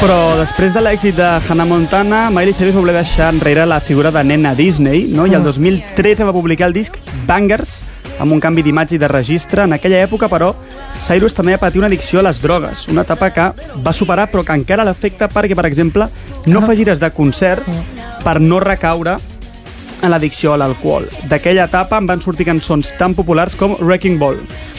Però després de l'èxit de Hannah Montana, Miley Cyrus va voler deixar enrere la figura de nena Disney, no? I el 2013 va publicar el disc Bangers, amb un canvi d'imatge i de registre. En aquella època, però, Cyrus també va patir una addicció a les drogues, una etapa que va superar però que encara l'afecta perquè, per exemple, no fa gires de concerts per no recaure en l'addicció a l'alcohol. D'aquella etapa en van sortir cançons tan populars com Wrecking Ball.